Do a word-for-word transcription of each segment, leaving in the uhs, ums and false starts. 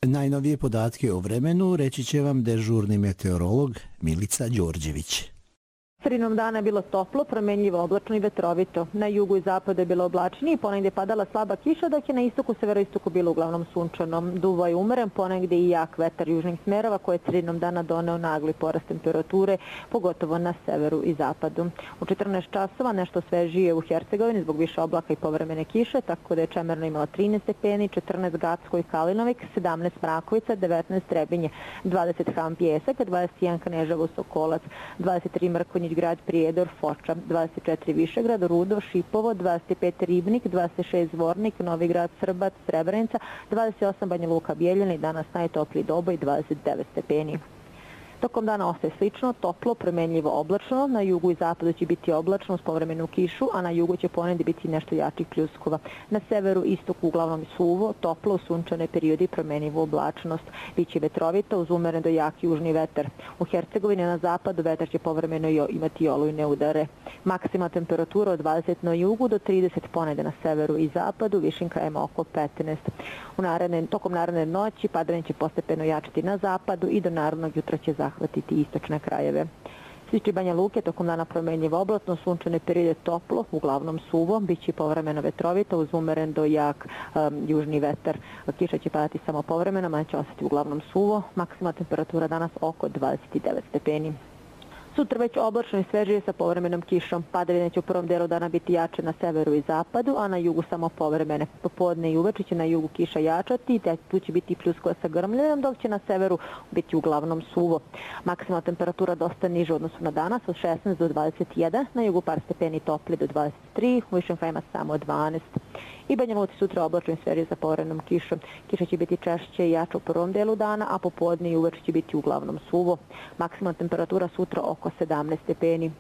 Najnovije podatke o vremenu reći će vam dežurni meteorolog Milica Đorđević. Sredinom dana je bilo toplo, promenljivo, oblačno i vetrovito. Na jugu i zapadu je bilo oblačnije i ponegdje padala slaba kiša, dok je na istoku, severoistoku bilo uglavnom sunčano. Duvo je umeren, ponegdje i jak vetar južnih smerova koji je sredinom dana doneo nagli porast temperature, pogotovo na severu i zapadu. U četrnaest časova nešto svežije u Hercegovini zbog više oblaka i povremene kiše, tako da je Čemerno imalo trinaest stepeni, četrnaest Gacko i Kalinovik, sedamnaest Mrakovica, devetnaest Trebinje, dvadeset Ham Pjesak, dvadeset jedan Kneževo Sokolac, dvadeset tri Mrkonjić grad Prijedor, Foča, dvadeset četiri Višegrad, Rudo, Šipovo, dvadeset pet Ribnik, dvadeset šest Zvornik, Novi grad, Srbac, Srebrenica, dvadeset osam Banja Luka, Bijeljina i danas najtopliji Doboj, dvadeset devet stepeni. Tokom dana ostaje slično, toplo, promenljivo, oblačno. Na jugu i zapadu će biti oblačno uz povremenu kišu, a na jugu će ponegdje biti nešto jačih pljuskova. Na severu, istoku uglavnom suvo, toplo, sunčane periodi, promenljivu oblačnost. Biće vetrovito uz umeren do jak južni vetar. U Hercegovini na zapadu vetar će povremeno imati olujne udare. Maksimalna temperatura od dvadeset na jugu do trideset ponegdje na severu i zapadu, višim krajima oko petnaest. U naredne, tokom naredne noći padavine će postepeno jačati na zapadu i do narednog jutra će zahvatiti istočne krajeve. Stiče Banja Luke, tokom dana promenljivo oblatno, sunčane periode toplo, uglavnom suvo, bit će povremeno vetrovito uz umeren do jak um, južni vetar. Kiša će padati samo povremeno, manje će ostati uglavnom suvo. Maksimalna temperatura danas oko dvadeset devet stepeni. Sutra već oblačno i svežije sa povremenom kišom. Padavine će u prvom delu dana biti jače na severu i zapadu, a na jugu samo povremene. Popodne i uveče će na jugu kiša jačati, te tu će biti pljuskova sa grmljenjem, dok će na severu biti uglavnom suvo. Maksimalna temperatura dosta niža u odnosu na danas, od šesnaest do dvadeset jedan, na jugu par stepeni topli do dvadeset tri, u višim krajima samo dvanaest. I Banja Luci sutra oblačno i svežije sa povremenom kišom. Kiša će biti češće i jača u prvom delu dana, a popodne i uveče će biti uglavnom suvo. Maksimalna temperatura sutra oko sedamnaest stepeni.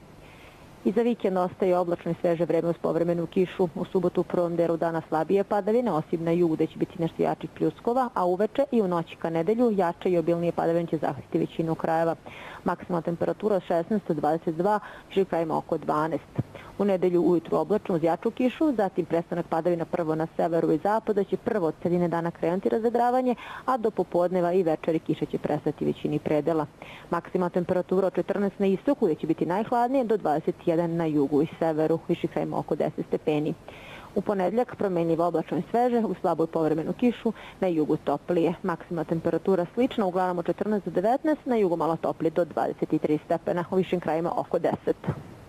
I za vikend ostaje oblačno i sveže vreme uz povremenu kišu. U subotu u prvom delu dana slabije padavine, osim na jugu gde će biti nešto jačih pljuskova, a uveče i u noći ka nedelju jače i obilnije padavine će zahvatiti većinu krajeva. Maksimalna temperatura od šesnaest do dvadeset dva, višim krajima oko dvanaest. U nedelju ujutru oblačno uz jaču kišu, zatim prestanak padavina prvo na severu i zapadu, će prvo od sredine dana krenuti razvedravanje, a do popodneva i večeri kiša će prestati većini predela. Maksimalna temperatura od četrnaest na istoku, gdje će biti najhladnije, do dvadeset jedan na jugu i severu, viših krajima oko deset stepeni. U ponedjeljak promenljivo oblačno i sveže, u slabu i povremenu kišu, na jugu toplije. Maksimalna temperatura slična, uglavnom od četrnaest do devetnaest, na jugu malo toplije do dvadeset tri stepena, u višim krajima oko deset.